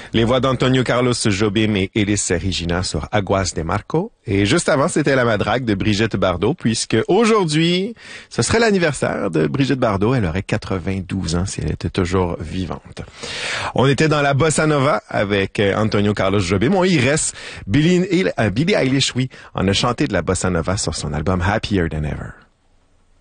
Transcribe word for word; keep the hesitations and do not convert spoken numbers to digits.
Les voix d'Antonio Carlos Jobim et Elis Regina sur Aguas de Marco. Et juste avant, c'était La Madrague de Brigitte Bardot, puisque aujourd'hui, ce serait l'anniversaire de Brigitte Bardot. Elle aurait quatre-vingt-douze ans si elle était toujours vivante. On était dans la bossa nova avec Antonio Carlos Jobim. On y reste. Billie, euh, Billie Eilish, oui, en a chanté de la bossa nova sur son album Happier Than Ever.